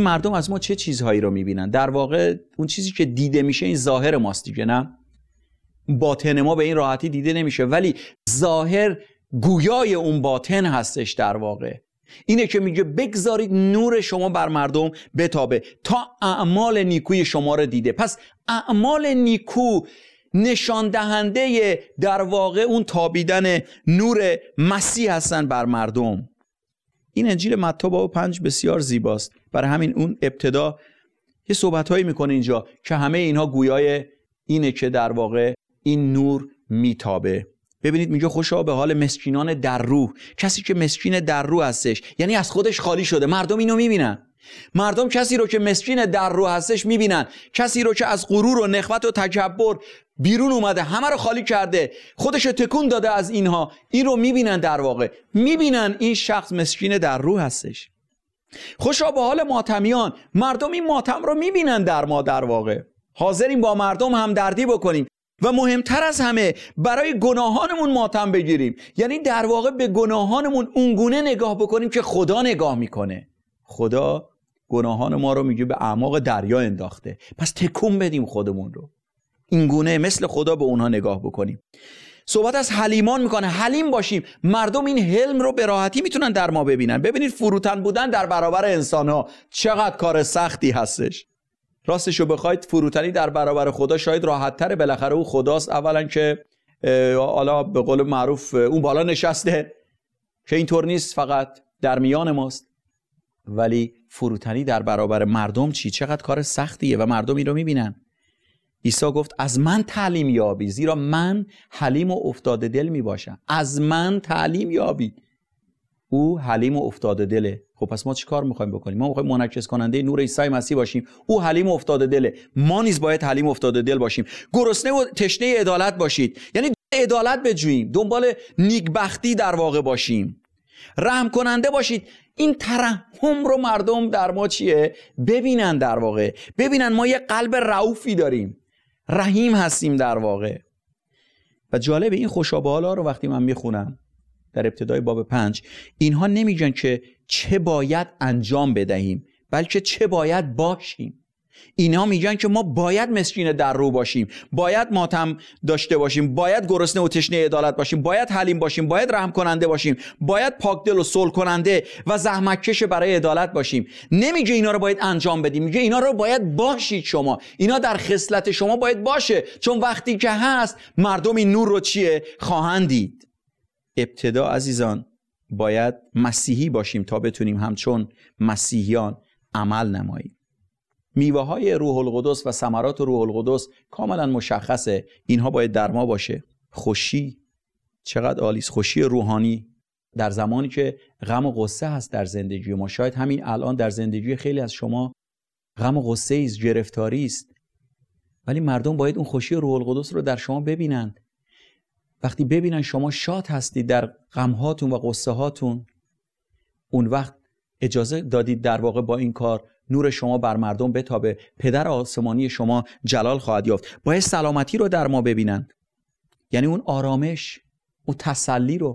مردم از ما چه چیزهایی رو میبینن؟ در واقع اون چیزی که دیده میشه این ظاهر ماست دیگه، نه؟ باطن ما به این راحتی دیده نمیشه، ولی ظاهر گویای اون باطن هستش. در واقع اینه که میگه بگذارید نور شما بر مردم بتابه تا اعمال نیکوی شما رو دیده. پس اعمال نیکو نشان دهنده در واقع اون تابیدن نور مسیح هستن بر مردم. این انجیل متی باب 5 بسیار زیباست. برای همین اون ابتدا یه صحبت‌هایی میکنه اینجا که همه اینها گویای اینه که در واقع این نور میتابه. ببینید میگه خوشا به حال مسکینان در روح. کسی که مسکین در روح هستش یعنی از خودش خالی شده. مردم اینو میبینن. مردم کسی رو که مسکین در روح هستش میبینن، کسی رو که از غرور و نخوت و تکبر بیرون اومده، همه رو خالی کرده، خودش تکون داده از اینها، این رو میبینن. در واقع میبینن این شخص مسکین در روح هستش. خوشا به حال ماتمیان. مردم این ماتم رو میبینن در ما. در واقع حاضریم با مردم همدردی بکنیم و مهمتر از همه برای گناهانمون ماتم بگیریم. یعنی در واقع به گناهانمون اونگونه نگاه بکنیم که خدا نگاه میکنه. خدا گناهان ما رو میگه به اعماق دریا انداخته، پس تکون بدیم خودمون رو، اینگونه مثل خدا به اونها نگاه بکنیم. صحبت از حلیمان میکنه، حلیم باشیم. مردم این حلم رو به راحتی میتونن در ما ببینن. ببینید فروتن بودن در برابر انسانها چقدر کار سختی هستش. راستشو بخواید فروتنی در برابر خدا شاید راحت تره. بالاخره او خداست. اولا که حالا به قول معروف اون بالا نشسته که اینطور نیست، فقط در میان ماست. ولی فروتنی در برابر مردم چقدر کار سختیه و مردم این رو میبینن. عیسی گفت از من تعلیم یابید زیرا من حلیم و افتاده دل میباشم. از من تعلیم یابید. او حلیم و افتاده دله. خب پس ما چی کار میخوایم بکنیم؟ ما میخوایم منعکس کننده نور عیسی مسیح باشیم. او حلیم و افتاده دله، ما نیز باید حلیم و افتاده دل باشیم. گرسنه و تشنه عدالت باشید، یعنی عدالت بجوییم، دنبال نیکبختی در واقع باشیم. رحم کننده باشید. این ترحم رو مردم در ما ببینن. در واقع ببینن ما یه قلب رئوفی داریم، رحیم هستیم در واقع. و جالب این خوشابه‌ها رو وقتی من میخونم در ابتدای باب 5، اینها نمیگن که چه باید انجام بدهیم، بلکه چه باید باشیم. اینا میگن که ما باید مسکین در رو باشیم، باید ماتم داشته باشیم، باید گرسنه و تشنه عدالت باشیم، باید حلیم باشیم، باید رحم کننده باشیم، باید پاک دل و صلح کننده و زحمتکش برای عدالت باشیم. نمیگه اینا رو باید انجام بدیم، میگه اینا رو باید باشید شما. اینا در خصلت شما باید باشه، چون وقتی که هست مردم این نور رو خواهند دید. ابتدا عزیزان باید مسیحی باشیم تا بتونیم همچون مسیحیان عمل نماییم. میوه های روح القدس و ثمرات روح القدس کاملا مشخصه. اینها باید در ما باشه. خوشی، چقدر عالی است. خوشی روحانی در زمانی که غم و غصه هست در زندگی ما. شاید همین الان در زندگی خیلی از شما غم و غصه است، گرفتاری است، ولی مردم باید اون خوشی روح القدس رو در شما ببینند. وقتی ببینن شما شاد هستید در غمهاتون و غصه هاتون، اون وقت اجازه دادید در واقع با این کار نور شما بر مردم بتابه. پدر آسمانی شما جلال خواهد یافت. باید سلامتی رو در ما ببینن، یعنی اون آرامش، اون تسلی رو.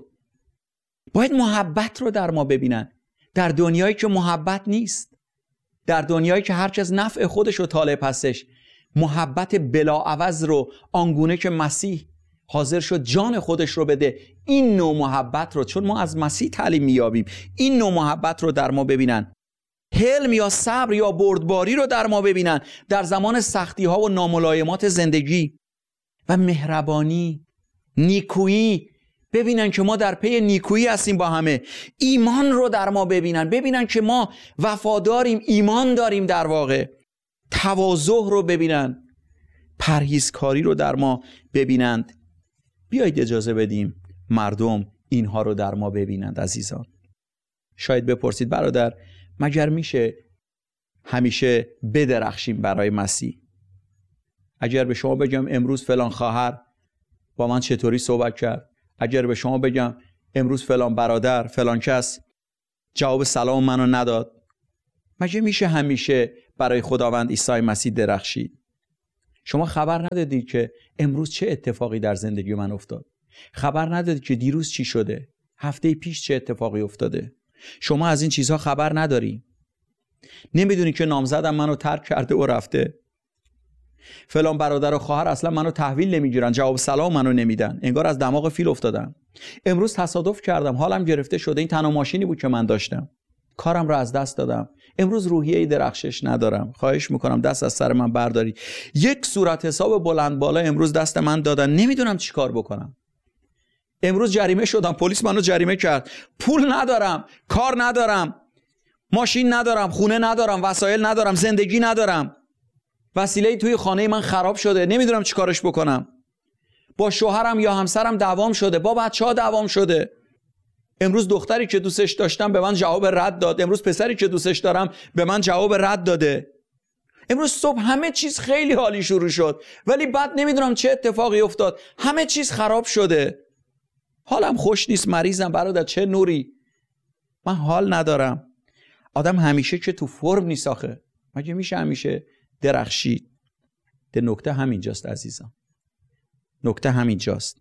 باید محبت رو در ما ببینن، در دنیایی که محبت نیست، در دنیایی که هر کس نفع خودش رو طالب هستش. محبت بلاعوض رو آنگونه که مسیح حاضر شد جان خودش رو بده، این نوع محبت رو، چون ما از مسیح تعلیم میابیم، این نوع محبت رو در ما ببینن. حلم یا صبر یا بردباری رو در ما ببینن در زمان سختی ها و ناملایمات زندگی. و مهربانی، نیکویی، ببینن که ما در پی نیکویی هستیم با همه. ایمان رو در ما ببینن که ما وفاداریم، ایمان داریم در واقع. تواضع رو ببینن، پرهیزکاری رو در ما ببینند. بیایید اجازه بدیم مردم اینها رو در ما ببینند. عزیزان شاید بپرسید برادر مگر میشه همیشه بدرخشیم برای مسیح؟ اگر به شما بگم امروز فلان خواهر با من چطوری صحبت کرد، اگر به شما بگم امروز فلان برادر فلان کس جواب سلام منو نداد، مگه میشه همیشه برای خداوند عیسی مسیح درخشید؟ شما خبر ندادید که امروز چه اتفاقی در زندگی من افتاد؟ خبر ندادید که دیروز چی شده؟ هفته پیش چه اتفاقی افتاده؟ شما از این چیزها خبر نداری. نمیدونی که نامزدم منو ترک کرده و رفته؟ فلان برادر و خواهر اصلا منو تحویل نمیگیرن، جواب سلام منو نمیدن، انگار از دماغ فیل افتادم. امروز تصادف کردم، حالم گرفته شده، این تنها ماشینی بود که من داشتم، کارم رو از دست دادم، امروز روحیه درخشش ندارم، خواهش میکنم دست از سر من برداری. یک صورت حساب بلند بالا امروز دست من دادن، نمیدونم چی کار بکنم. امروز جریمه شدم، پلیس منو جریمه کرد، پول ندارم، کار ندارم، ماشین ندارم، خونه ندارم، وسایل ندارم، زندگی ندارم، وسیله توی خانه من خراب شده، نمیدونم چی کارش بکنم. با شوهرم یا همسرم دعوام شده، با بچه‌ها دعوام شده. امروز دختری که دوستش داشتم به من جواب رد داد، امروز پسری که دوستش دارم به من جواب رد داده. امروز صبح همه چیز خیلی حالی شروع شد، ولی بعد نمیدونم چه اتفاقی افتاد، همه چیز خراب شده. حالم خوش نیست، مریضم برادر، چه نوری، من حال ندارم. آدم همیشه که تو فرم نیست آخه، مگه میشه همیشه درخشید؟ نکته همینجاست عزیزم، نکته همینجاست.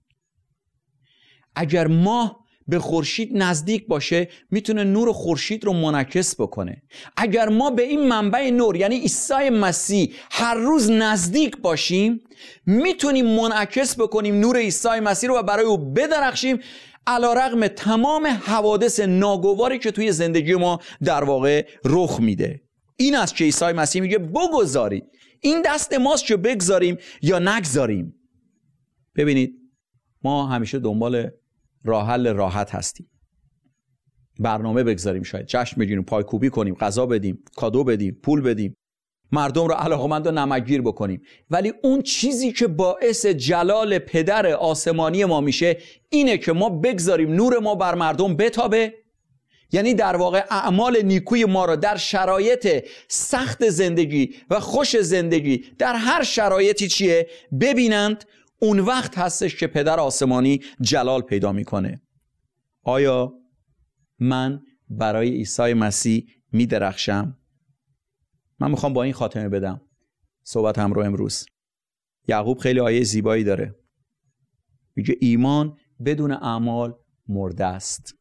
اگر ماه به خورشید نزدیک باشه میتونه نور خورشید رو منعکس بکنه. اگر ما به این منبع نور یعنی عیسی مسیح هر روز نزدیک باشیم میتونیم منعکس بکنیم نور عیسی مسیح رو و برای او بدرخشیم، علیرغم تمام حوادث ناگواری که توی زندگی ما در واقع رخ میده. این است که عیسی مسیح میگه بگذارید، این دست ماست که بگذاریم یا نگذاریم. ببینید ما همیشه دنبال راه حل راحت هستیم، برنامه بگذاریم، شاید جشن بگیریم، پایکوبی کنیم، غذا بدیم، کادو بدیم، پول بدیم، مردم رو علاقمند و نمکگیر بکنیم. ولی اون چیزی که باعث جلال پدر آسمانی ما میشه اینه که ما بگذاریم نور ما بر مردم بتابه، یعنی در واقع اعمال نیکوی ما رو در شرایط سخت زندگی و خوش زندگی در هر شرایطی چیه ببینند. اون وقت هستش که پدر آسمانی جلال پیدا میکنه. آیا من برای عیسی مسیح میدرخشم؟ من میخوام با این خاتمه بدم صحبت هم رو امروز. یعقوب خیلی آیه زیبایی داره، میگه ایمان بدون اعمال مرده است.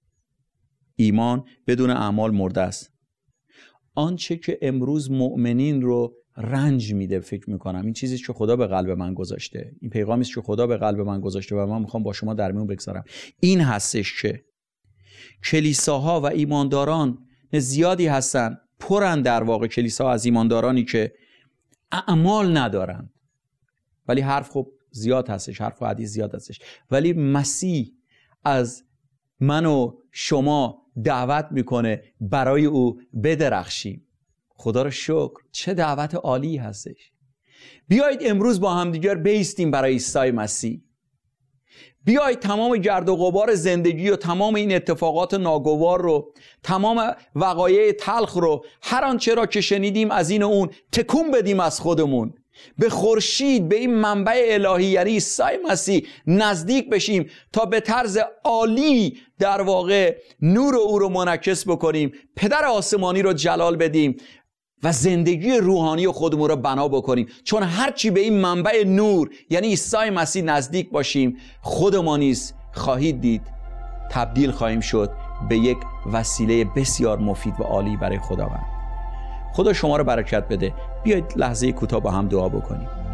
ایمان بدون اعمال مرده است. آنچه که امروز مؤمنین رو رنج میده، فکر میکنم این چیزی که خدا به قلب من گذاشته، این پیغامی است که خدا به قلب من گذاشته و من میخوام با شما در میون بگذارم، این هستش که کلیساها و ایمانداران زیادی هستن، پرن در واقع کلیسا از ایماندارانی که اعمال ندارن، ولی حرف خب زیاد هستش، حرف و حدیث زیاد هستش، ولی مسیح از من و شما دعوت میکنه برای او بدرخشیم. خدا رو شکر، چه دعوت عالی هستش. بیایید امروز با همدیگر بایستیم برای عیسی مسیح. بیایید تمام گرد و غبار زندگی و تمام این اتفاقات ناگوار رو، تمام وقایع تلخ رو، هر آنچه را که شنیدیم از این و اون تکون بدیم از خودمون، به خورشید، به این منبع الهی یعنی عیسی مسیح نزدیک بشیم تا به طرز عالی در واقع نور او رو منعکس بکنیم، پدر آسمانی رو جلال بدیم و زندگی روحانی خودمون رو بنا بکنیم. چون هرچی به این منبع نور یعنی عیسی مسیح نزدیک باشیم، خود ما نیز خواهید دید تبدیل خواهیم شد به یک وسیله بسیار مفید و عالی برای خداوند. خدا شما رو برکت بده. بیایید لحظه کوتاه با هم دعا بکنیم.